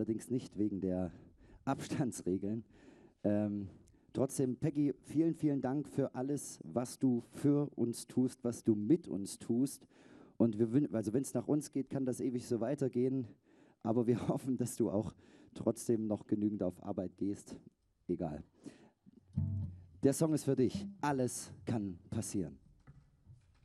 allerdings nicht wegen der Abstandsregeln. Trotzdem, Peggy, vielen, vielen Dank für alles, was du für uns tust, was du mit uns tust. Und also wenn es nach uns geht, kann das ewig so weitergehen. Aber wir hoffen, dass du auch trotzdem noch genügend auf Arbeit gehst. Egal. Der Song ist für dich. Alles kann passieren.